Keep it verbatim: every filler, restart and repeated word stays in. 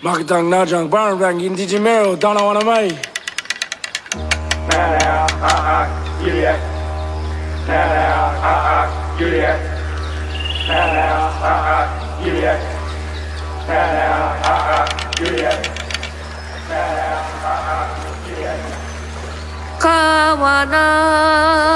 Makitang najang barang rang inti jimero dana wana mai. Nana ah ah Juliet. Nana ah ah Juliet. Nana ah ah Juliet. Nana ah ah Juliet. Nana ah ah Juliet. Kawana